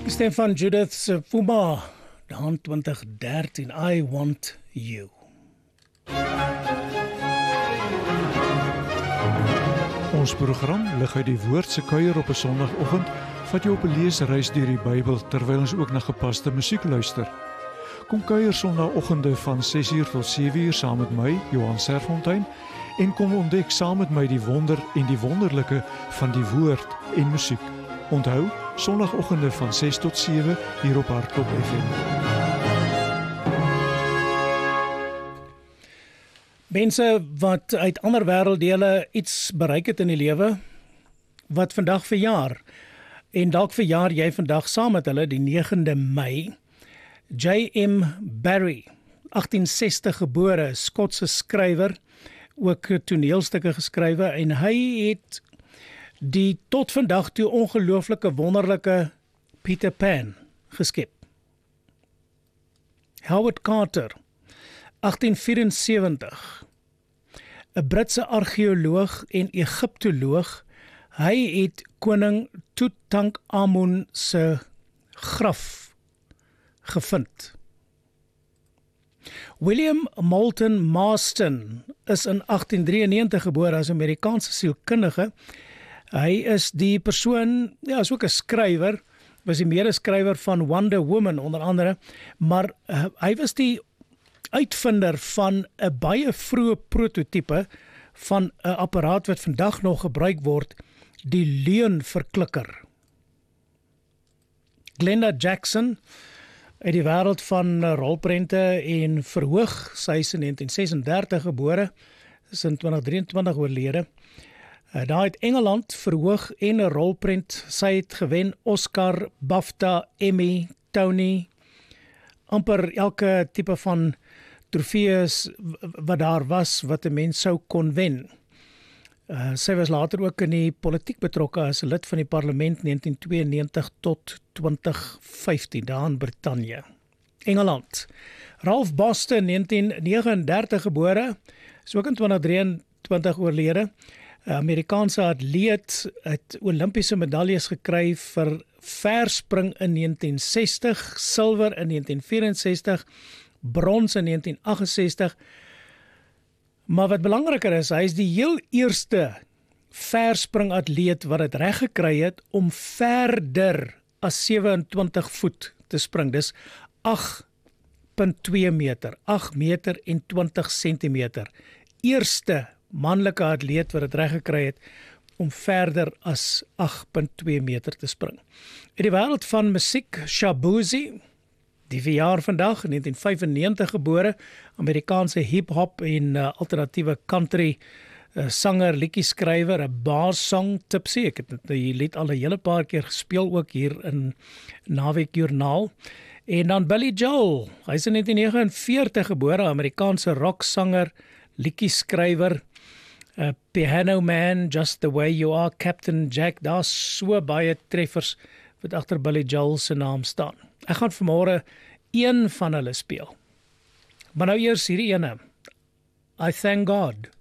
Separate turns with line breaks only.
Die stem van Judith Fuma, dan 2013, I Want You.
Ons program lig uit die woord se kuier op 'n Sondagoggend, vat jou op 'n leesreis deur die Bybel terwyl ons ook na gepaste musiek luister. Kom kuier Sondagoggende van 6:00 tot 7:00 saam met my, Johan Serfontein, en kom ontdek saam met my die wonder en die wonderlike van die woord en musiek. Onthou, Sondagoggende van 6 tot 7 hier op Hartklop FM.
Mense wat uit ander wêrelddele iets bereik het in die lewe, wat vandag verjaar, en dalk verjaar jy vandag saam met hulle, die 9de Mei. J.M. Barrie, 1860 gebore, Skotse skrywer, ook toneelstukke geskrywe, en hy het die tot vandag toe ongelooflike wonderlike Peter Pan geskep. Howard Carter, 1874, 'n Britse argeoloog en Egiptoloog, hy het koning Tutankhamun se graf gevind. William Moulton Marston is in 1893 gebore as Amerikaanse sielkundige. Hy is die persoon, is ook 'n skrywer, was die medeskrywer van Wonder Woman onder andere, maar hy was die uitvinder van 'n baie vroeë prototipe van 'n apparaat wat vandag nog gebruik word, die leunverklikker. Glenda Jackson, uit die wêreld van rolprente en verhoog, sy is in 1936 gebore, is in 2023 oorlede. Daar het Engeland verhoog en 'n rolprent, sy het gewen Oscar, BAFTA, Emmy, Tony, amper elke tipe van trofees wat daar was, wat 'n mens sou kon wen. Sy was later ook in die politiek betrokke as lid van die parlement 1992 tot 2015, daar in Brittanje. Engeland. Ralph Boston, 1939 gebore, is ook in 2023 oorlede. Amerikaanse atleet, het Olimpiese medaljes gekry vir verspring in 1960, silwer in 1964, brons in 1968. Maar wat belangriker is, hy is die heel eerste verspringatleet wat het reg gekry het om verder as 27 voet te spring. Dis 8,2 meter, 8 meter en 20 centimeter. Eerste manlike atleet wat het reg gekry het om verder as 8,2 meter te spring. In die wêreld van musiek, Shabuzi, die verjaar vandag, 1995 gebore, Amerikaanse hip-hop en alternatiewe country sanger, liedjieskrywer, 'n bassong, Tipsy. Ek het die lied al 'n hele paar keer gespeel, ook hier in Naweek Joernaal. En dan Billy Joel, hy is in 1949 gebore, Amerikaanse rocksanger, liedjieskrywer, Piano Man, Just the Way You Are, Captain Jack, daar so baie treffers wat agter Billy Joel se naam staan. Ek gaan vanmôre een van hulle speel. Maar nou eers hierdie ene. I Thank God.